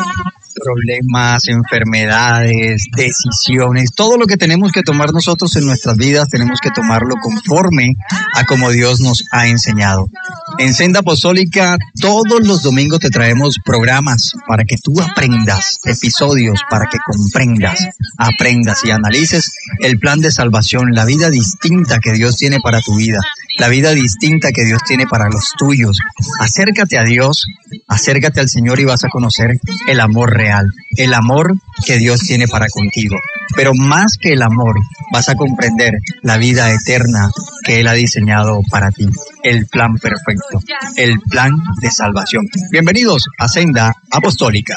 Problemas, enfermedades, decisiones, todo lo que tenemos que tomar nosotros en nuestras vidas, tenemos que tomarlo conforme a como Dios nos ha enseñado. En Senda Apostólica, todos los domingos te traemos programas para que tú aprendas, episodios para que comprendas, aprendas y analices el plan de salvación, la vida distinta que Dios tiene para tu vida, la vida distinta que Dios tiene para los tuyos. Acércate a Dios, acércate al Señor y vas a conocer el amor real, el amor que Dios tiene para contigo. Pero más que el amor, vas a comprender la vida eterna que Él ha diseñado para ti, el plan perfecto, el plan de salvación. Bienvenidos a Senda Apostólica.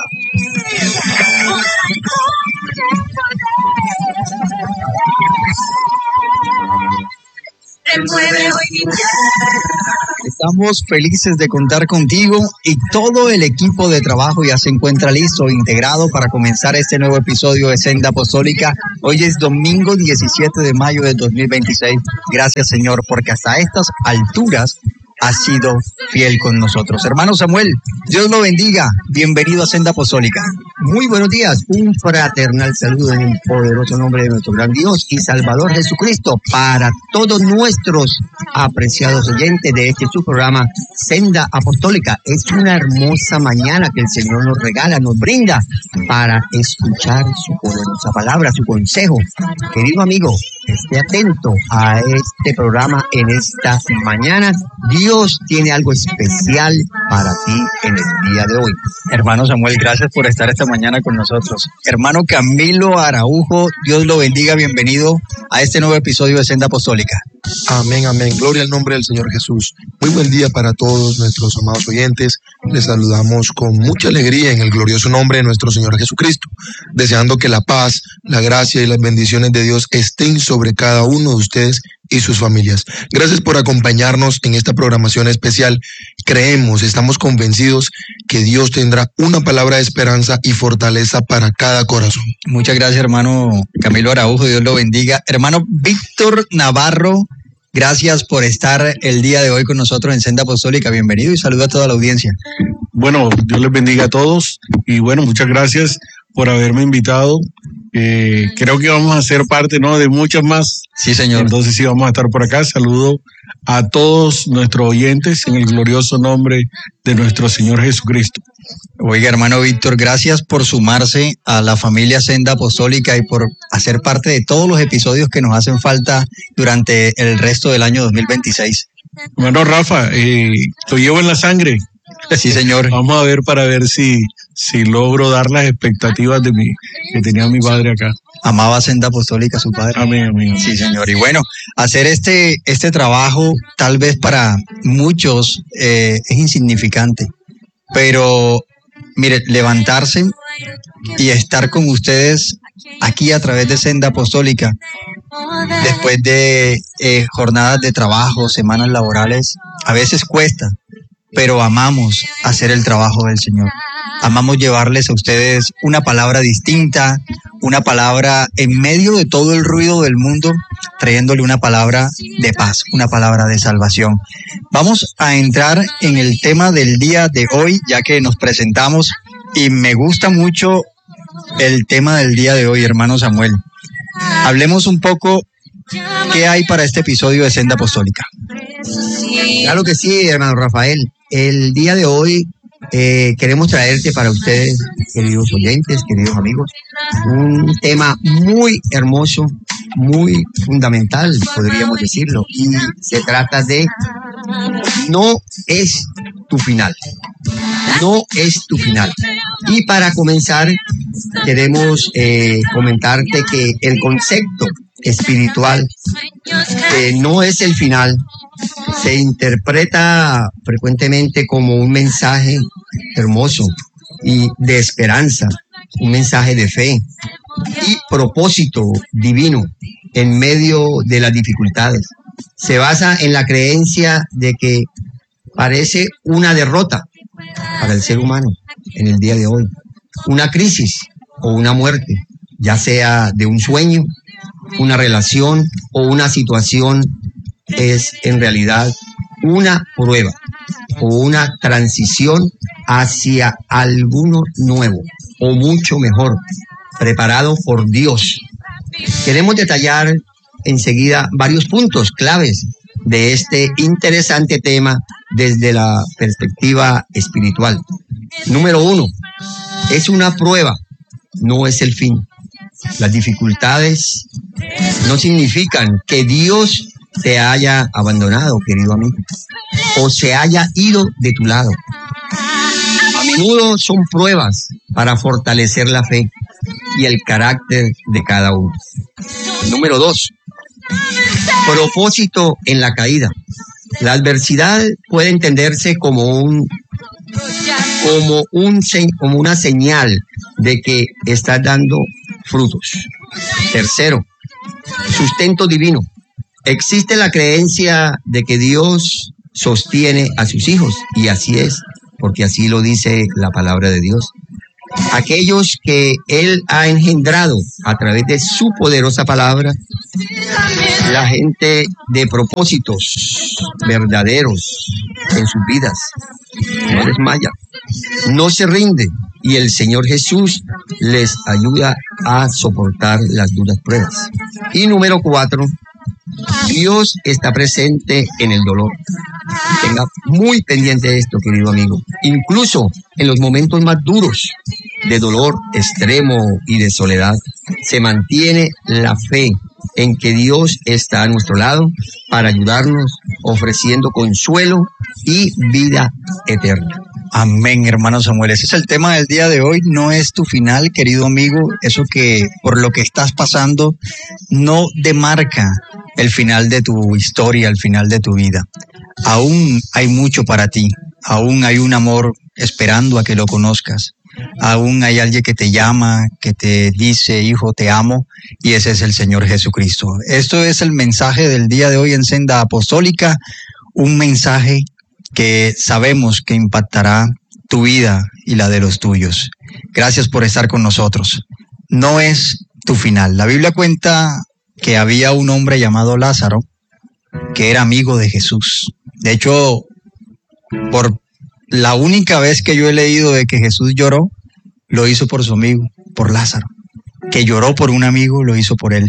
Estamos felices de contar contigo y todo el equipo de trabajo ya se encuentra listo, integrado para comenzar este nuevo episodio de Senda Apostólica. Hoy es domingo 17 de mayo de 2026. Gracias, Señor, porque hasta estas alturas has sido fiel con nosotros. Hermano Samuel, Dios lo bendiga. Bienvenido a Senda Apostólica. Muy buenos días. Un fraternal saludo en el poderoso nombre de nuestro gran Dios y Salvador Jesucristo para todos nuestros apreciados oyentes de este su programa Senda Apostólica. Es una hermosa mañana que el Señor nos regala, nos brinda para escuchar su poderosa palabra, su consejo. Querido amigo, esté atento a este programa en esta mañana. Dios tiene algo especial para ti en el día de hoy. Hermano Samuel, gracias por estar esta mañana con nosotros. Hermano Camilo Araujo, Dios lo bendiga. Bienvenido a este nuevo episodio de Senda Apostólica. Amén, amén. Gloria al nombre del Señor Jesús. Muy buen día para todos nuestros amados oyentes. Les saludamos con mucha alegría en el glorioso nombre de nuestro Señor Jesucristo, deseando que la paz, la gracia y las bendiciones de Dios estén sobre cada uno de ustedes y sus familias. Gracias por acompañarnos en esta programación especial. Creemos, estamos convencidos que Dios tendrá una palabra de esperanza y fortaleza para cada corazón. Muchas gracias, hermano Camilo Araujo, Dios lo bendiga. Hermano Víctor Navarro, gracias por estar el día de hoy con nosotros en Senda Apostólica. Bienvenido y saludo a toda la audiencia. Bueno, Dios les bendiga a todos y bueno, muchas gracias por haberme invitado. Creo que vamos a ser parte, ¿no?, de muchas más. Sí, señor. Entonces sí, vamos a estar por acá. Saludo a todos nuestros oyentes en el glorioso nombre de nuestro Señor Jesucristo. Oiga, hermano Víctor, gracias por sumarse a la familia Senda Apostólica y por hacer parte de todos los episodios que nos hacen falta durante el resto del año 2026. Bueno, Rafa, lo llevo en la sangre. Sí, señor. Vamos a ver para ver si logro dar las expectativas que tenía mi padre acá. Amaba Senda Apostólica su padre. Amén, amén. Sí, señor. Y bueno, hacer este trabajo tal vez para muchos es insignificante, pero mire, levantarse y estar con ustedes aquí a través de Senda Apostólica, después de jornadas de trabajo, semanas laborales, a veces cuesta, pero amamos hacer el trabajo del Señor. Amamos llevarles a ustedes una palabra distinta, una palabra en medio de todo el ruido del mundo, trayéndole una palabra de paz, una palabra de salvación. Vamos a entrar en el tema del día de hoy, ya que nos presentamos, y me gusta mucho el tema del día de hoy, hermano Samuel. Hablemos un poco qué hay para este episodio de Senda Apostólica. Claro que sí, hermano Rafael. El día de hoy queremos traerte para ustedes, queridos oyentes, queridos amigos, un tema muy hermoso, muy fundamental, podríamos decirlo, y se trata de no es tu final. No es tu final. Y para comenzar, queremos comentarte que el concepto espiritual no es el final, se interpreta frecuentemente como un mensaje hermoso y de esperanza, un mensaje de fe y propósito divino en medio de las dificultades. Se basa en la creencia de que parece una derrota para el ser humano en el día de hoy, una crisis o una muerte, ya sea de un sueño, una relación o una situación, es en realidad una prueba o una transición hacia alguno nuevo o mucho mejor, preparado por Dios. Queremos detallar enseguida varios puntos claves de este interesante tema desde la perspectiva espiritual. Número 1, es una prueba, no es el fin. Las dificultades no significan que Dios te haya abandonado, querido amigo, o se haya ido de tu lado. A menudo son pruebas para fortalecer la fe y el carácter de cada uno. Número 2, propósito en la caída. La adversidad puede entenderse como una señal de que estás dando frutos. Tercero, sustento divino. Existe la creencia de que Dios sostiene a sus hijos, y así es, porque así lo dice la palabra de Dios. Aquellos que Él ha engendrado a través de su poderosa palabra, la gente de propósitos verdaderos en sus vidas, no desmaya, no se rinde, y el Señor Jesús les ayuda a soportar las duras pruebas. Y número 4, Dios está presente en el dolor. Tenga muy pendiente esto, querido amigo. Incluso en los momentos más duros de dolor extremo y de soledad, se mantiene la fe en que Dios está a nuestro lado para ayudarnos, ofreciendo consuelo y vida eterna. Amén, hermano Samuel. Ese es el tema del día de hoy. No es tu final, querido amigo. Eso que por lo que estás pasando no demarca el final de tu historia, el final de tu vida. Aún hay mucho para ti. Aún hay un amor esperando a que lo conozcas. Aún hay alguien que te llama, que te dice, hijo, te amo, y ese es el Señor Jesucristo. Esto es el mensaje del día de hoy en Senda Apostólica, un mensaje que sabemos que impactará tu vida y la de los tuyos. Gracias por estar con nosotros. No es tu final. La Biblia cuenta que había un hombre llamado Lázaro que era amigo de Jesús. De hecho, por la única vez que yo he leído de que Jesús lloró, lo hizo por su amigo, por Lázaro. Que lloró por un amigo, lo hizo por él.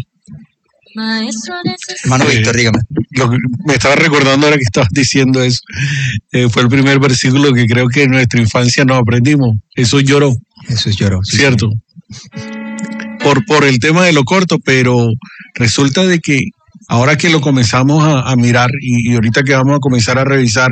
Hermano Víctor, dígame. Lo que me estaba recordando ahora que estabas diciendo eso. Fue el primer versículo que creo que en nuestra infancia nos aprendimos. Jesús lloró. Jesús lloró. Sí, cierto. Sí. Por el tema de lo corto, pero resulta de que ahora que lo comenzamos a mirar y ahorita que vamos a comenzar a revisar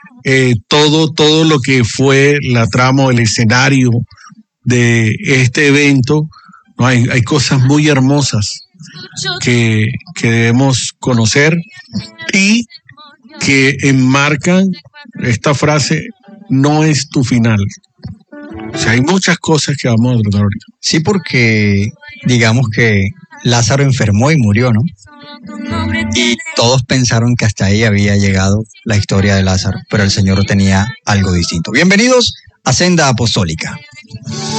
todo lo que fue la trama, el escenario de este evento, ¿no? Hay cosas muy hermosas que debemos conocer y que enmarcan esta frase, no es tu final. O sea, hay muchas cosas que vamos a tratar ahorita. Sí, porque digamos que Lázaro enfermó y murió, ¿no? Y todos pensaron que hasta ahí había llegado la historia de Lázaro, pero el Señor tenía algo distinto. Bienvenidos a Senda Apostólica.